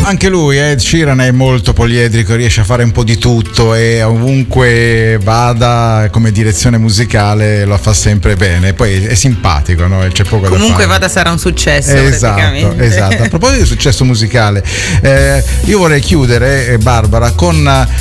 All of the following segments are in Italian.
Anche lui, Ed Sheeran, è molto poliedrico, riesce a fare un po' di tutto e ovunque vada come direzione musicale lo fa sempre bene. Poi è simpatico, no? C'è poco comunque da fare. Vada sarà un successo. Esatto. A proposito di successo musicale, io vorrei chiudere, Barbara, con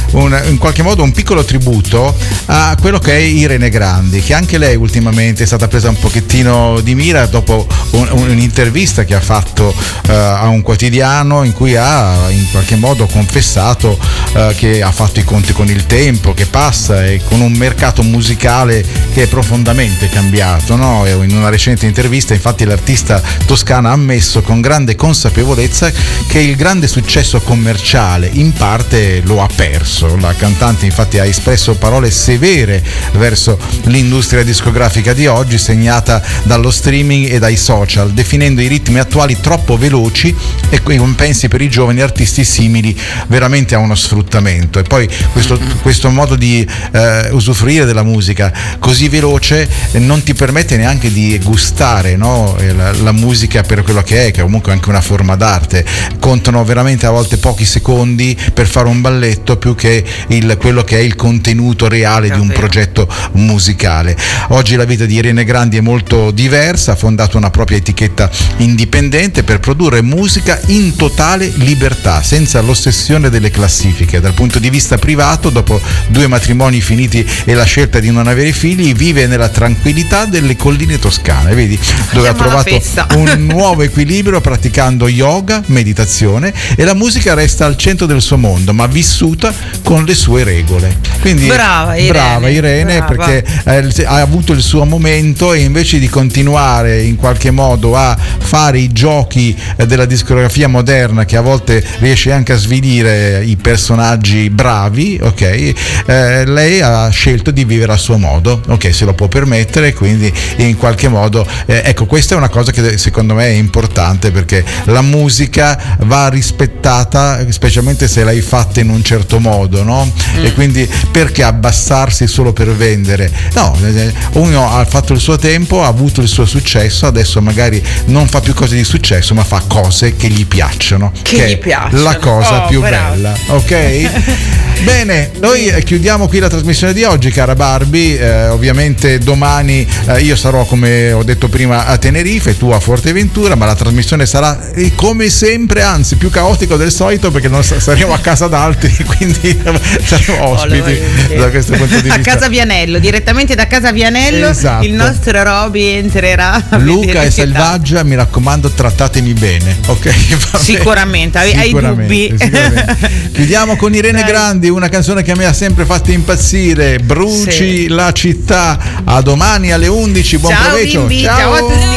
in qualche modo un piccolo tributo a quello che è Irene Grandi, che anche lei ultimamente è stata presa un pochettino di mira dopo un'intervista che ha fatto a un quotidiano, in cui ha in qualche modo confessato che ha fatto i conti con il tempo che passa e con un mercato musicale che è profondamente cambiato, no? In una recente intervista infatti l'artista toscana ha ammesso con grande consapevolezza che il grande successo commerciale in parte lo ha perso. La cantante infatti ha espresso parole severe verso l'industria discografica di oggi, segnata dallo streaming e dai social, definendo i ritmi attuali troppo veloci e i compensi per i giovani artisti simili veramente a uno sfruttamento. E poi questo modo di usufruire della musica così veloce non ti permette neanche di gustare, no? La musica per quello che è comunque anche una forma d'arte. Contano veramente a volte pochi secondi per fare un balletto più che quello che è il contenuto reale di un progetto musicale. Oggi la vita di Irene Grandi è molto diversa, ha fondato una propria etichetta indipendente per produrre musica in totale libertà, senza l'ossessione delle classifiche. Dal punto di vista privato, dopo 2 matrimoni finiti e la scelta di non avere figli, vive nella tranquillità delle colline toscane, vedi, dove ha trovato un nuovo equilibrio praticando yoga, meditazione, e la musica resta al centro del suo mondo, ma vissuta con le sue regole. Quindi brava Irene, brava. Perché ha avuto il suo momento e invece di continuare in qualche modo a fare i giochi della discografia moderna, che a volte riesce anche a svilire i personaggi bravi, ok, lei ha scelto di vivere a suo modo, ok, se lo può permettere, quindi in qualche modo ecco, questa è una cosa che secondo me è importante, perché la musica va rispettata, specialmente se l'hai fatta in un certo modo, no? E quindi perché abbassarsi solo per vendere? No, uno ha fatto il suo tempo, ha avuto il suo successo, adesso magari non fa più cose di successo, ma fa cose che gli piacciono, che gli piacciono. La cosa più bella, ok? Bene, noi chiudiamo qui la trasmissione di oggi, cara Barbie. Ovviamente domani io sarò, come ho detto prima, a Tenerife, tu a Forteventura, ma la trasmissione sarà come sempre, anzi più caotico del solito, perché non saremo a casa d'altri, quindi saremo ospiti da questo punto di vista. A Casa Vianello, direttamente da Casa Vianello, esatto. Il nostro Roby entrerà. Luca e Selvaggia, mi raccomando, trattatemi bene, ok? Sicuramente, hai dubbi. Sicuramente. Chiudiamo con Irene Grandi, una canzone che a me ha sempre fatto impazzire, Bruci la città. A domani alle 11, buon ciao, proveggio. Ciao a tutti.